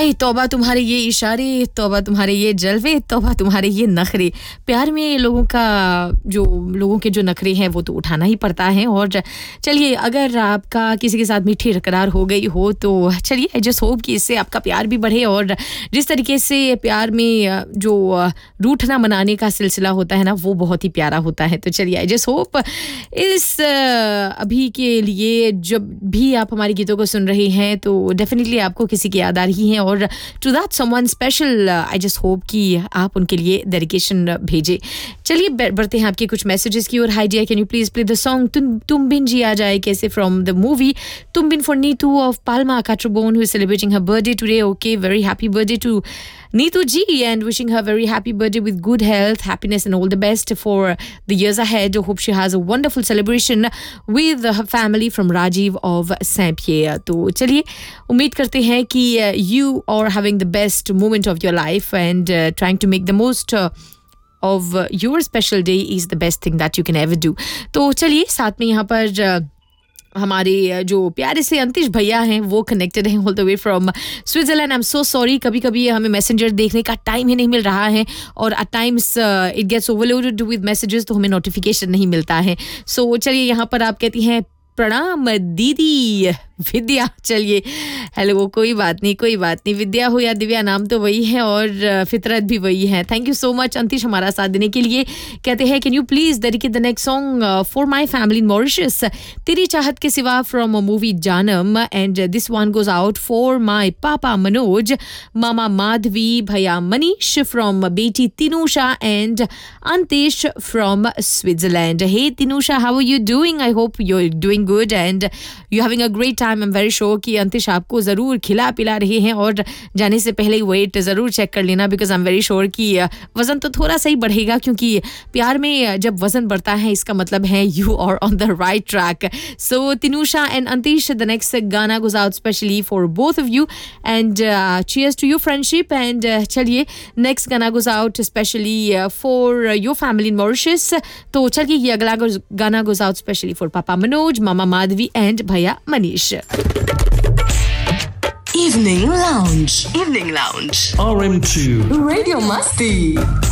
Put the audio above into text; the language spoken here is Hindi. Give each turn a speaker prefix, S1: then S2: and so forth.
S1: तौबा तुम्हारे ये इशारे, तौबा तुम्हारे ये जलवे, तौबा तुम्हारे ये नखरे। प्यार में लोगों के जो नखरे हैं वो तो उठाना ही पड़ता है। और चलिए, अगर आपका किसी के साथ मीठी तकरार हो गई हो तो चलिए, आई जस्ट होप कि इससे आपका प्यार भी बढ़े। और जिस तरीके से प्यार में जो रूठना मनाने का सिलसिला होता है ना, वो बहुत ही प्यारा होता है। तो चलिए, आई जस्ट होप इस अभी के लिए जब भी आप हमारे गीतों को सुन रहे हैं तो डेफिनेटली आपको किसी की याद आ रही है, और to that someone special I just hope कि आप उनके लिए डेडिकेशन भेजें। चलिए, बढ़ते हैं आपके कुछ मैसेजेस की ओर। Hi dear, can you please play the song तुम बिन जी आ जाए कैसे फ्रॉम द मूवी तुम been for Neetu of Palma Katrobon who is celebrating her birthday today. Okay, very happy birthday to Neetu ji, and wishing her very happy birthday with good health, happiness and all the best for the years ahead. Hope she has a wonderful celebration with her family from Rajiv of Saint-Pierre. तो चलिए, उम्मीद करते हैं कि you are having the best moment of your life and trying to make the most of your special day is the best thing that you can ever do. तो चलिए, साथ में यहाँ पर हमारे जो प्यारे से अंतिश भैया हैं वो कनेक्टेड हैं all the way from Switzerland. I am so sorry, कभी कभी हमें मैसेंजर देखने का टाइम ही नहीं मिल रहा है, और eight times it gets overloaded with messages, तो हमें नोटिफिकेशन नहीं मिलता है। सो चलिए, यहाँ पर आप कहती हैं प्रणाम दीदी विद्या। चलिए, हेलो, कोई बात नहीं, विद्या हो या दिव्या, नाम तो वही है और फितरत भी वही है। Thank you so much Antish हमारा साथ देने के लिए। कहते हैं, can you please dedicate the next song for my family in Mauritius, तेरी चाहत के सिवा फ्रॉम मूवी जानम, and this one goes out for my पापा मनोज, मामा माधवी, भैया मनीष फ्रॉम बेटी तिनुषा and Antish from Switzerland. Hey तिनुषा, how are you doing? I hope you are doing good and you having a great time. I am very sure कि अंतिश आपको ज़रूर खिला पिला रहे हैं, और जाने से पहले वेट ज़रूर चेक कर लेना, because I am very sure कि वज़न तो थोड़ा सा ही बढ़ेगा, क्योंकि प्यार में जब वज़न बढ़ता है इसका मतलब है you are on the right track. So तिनुषा and Antish, the next गाना goes out specially for both of you and cheers to your friendship. And चलिए, नेक्स्ट गाना goes out specially for your family in Mauritius. तो चलिए, ये अगला गाना गोज आउट स्पेशली फॉर पापा मनोज, मामा माधवी एंड भैया Manish.
S2: Evening Lounge. RM2 Radio Masti.